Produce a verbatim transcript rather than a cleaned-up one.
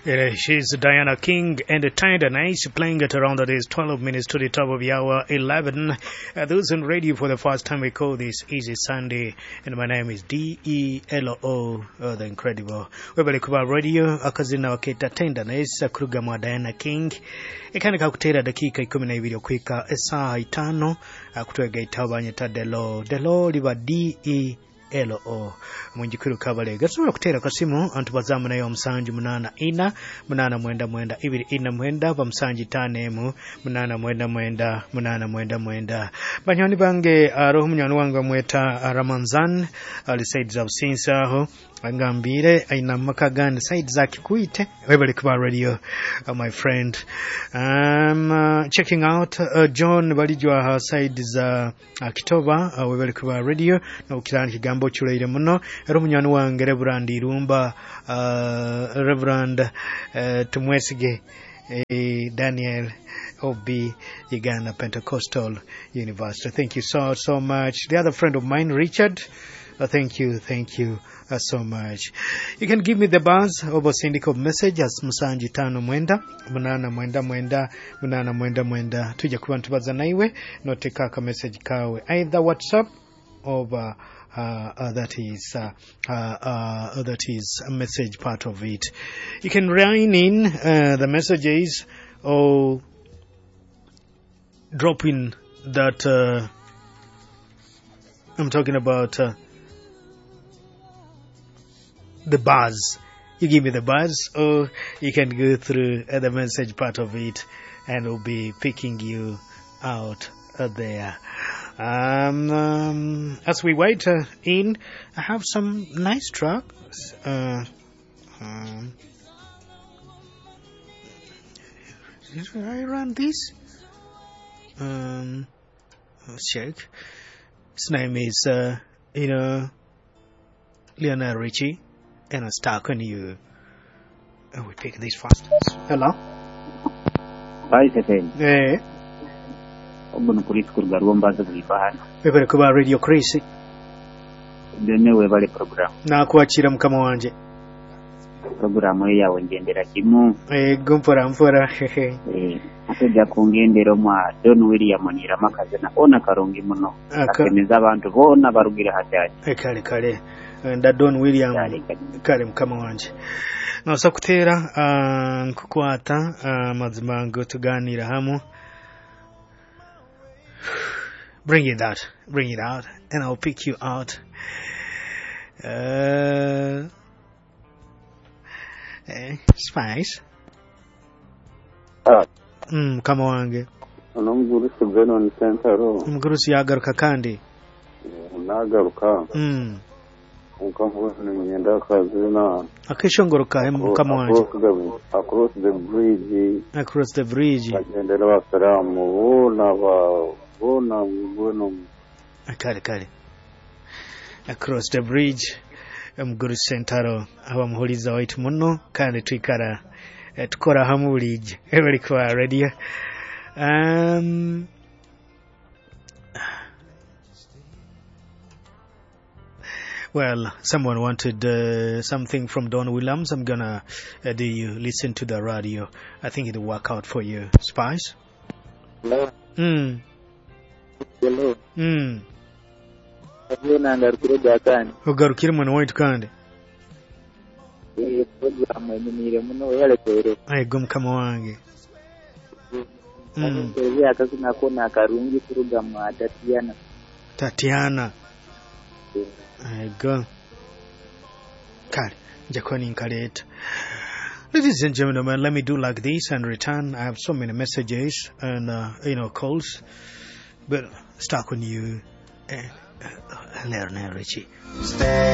Uh, she's Diana King and Tender Nice playing at around that is twelve minutes to the top of the hour eleven. Uh, those on radio for the first time, we call this Easy Sunday, and my name is D E L O, uh, the incredible. Webali kuba radio akazina waketa Tender Nice kuruga mwa Diana King. Ekani kakutera dakika ikumi na ibiri okwika esaa itano kutwega itabanye ta Delo Delo liba D E L O munjikuru kabale gasobola kutera kasimu antubazamu nayo omusanju munana ina munana mwenda mwenda ibiri ina mwenda bamusanju tano emu munana mwenda mwenda munana mwenda mwenda banyoni bange aroho munyani wange mweta Ramanzan ali said za businsa aho angambire aina makagani side zaki kuite webali kuba radio uh, my friend um uh, checking out uh, John balijwa ha side za uh, Kitoba uh, webali kuba radio no kirani kigambo chuleire muno ero munyani wange Reverend Irumba uh, Reverend uh, Tumwesige uh, Daniel Obi Uganda Pentecostal University. Thank you so so much. The other friend of mine Richard, uh, thank you thank you Uh, so much. You can give me the buzz over syndical message as musanji tano mwenda munana mwenda mwenda munana mwenda mwenda tujja kuba ntubaza naiwe noteka ka message kawe either WhatsApp over uh, uh, that is uh, uh, uh, that is a message part of it. You can write in uh, the messages or drop in that uh, I'm talking about uh, the buzz. You give me the buzz, or you can go through uh, the message part of it, and we'll be picking you out uh, there. Um, um, as we wait uh, in, I have some nice tracks. Uh, um, did I run this? Um, let's check. His name is, uh, you know, Lionel Richie. And I'm stuck on you. Oh, we pick these fast. Hello? Hi, Satan. Eh? Obuno Chris Kurgarumba zibihana. Webale kuba Radio Chris. Dene webale program. Na kuachira mukama wanje. Program yawe ngendera kimu. Eh, gumpora mpora. Eh, atejja kungendera mwa Don William Nira makaze na ona karongi muno. Akeneza abantu bona barugira hatyaje. Eh, kale kale. Nda Don William kale mukama wanje nosa kutera uh, nkukwata uh, mazimango tuganira hamu. Bring it out bring it out and I'll pick you out. uh, eh, Spice ah mm, kama wange ono mgurusi beno ni sentaro mgurusi yagaruka kandi nagaruka mm ukamwe nyenda kazina akishongoroka kama wanje across the bridge across the bridge agendera basalamu bona ba bona bueno kale kale across the bridge mguru sentaro abamuhuriza waitu muno kandi twikara tukora hamu bridge ebali kwa radio. um Well, someone wanted uh, something from Don Williams. I'm gonna uh, do you listen to the radio. I think it'll work out for you. Spice? Hello. Hmm. Hello. Hmm. Abuna ngarukire dakani. Ugarukire mwana waitu kandi. Eh, program eminire muno yaletere. Aigo mukama wange. Hmm. Ndio akazina kona akarungi program Tatiana. Tatiana. Aigo. Kale, jakoni nkaleta. Ladies and gentlemen, let me do like this and return. I have so many messages and uh, you know calls, but stuck on you. Uh, uh, Lionel Richie. Stay.